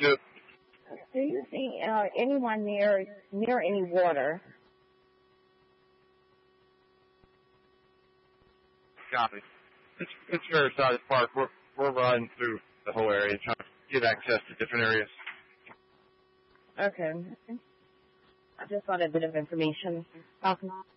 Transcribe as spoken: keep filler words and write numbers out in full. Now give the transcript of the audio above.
do. Do you see uh, anyone near near any water? Copy. It's, it's Riverside Park. We're, we're riding through the whole area, trying to get access to different areas. Okay. I just wanted a bit of information. Falcon.